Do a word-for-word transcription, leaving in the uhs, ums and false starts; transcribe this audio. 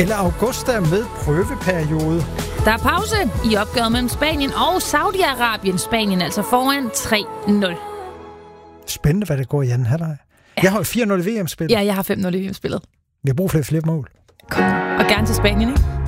Eller Augusta med prøveperiode. Der er pause i opgøret mellem Spanien og Saudi-Arabien. Spanien altså foran tre nul. Spændende, hvad det går i anden halvleg. Ja. Jeg har fire nul i V M-spillet. Ja, jeg har fem nul i V M-spillet. Vi har brug for flere mål. Kom. Og gerne til Spanien, ikke?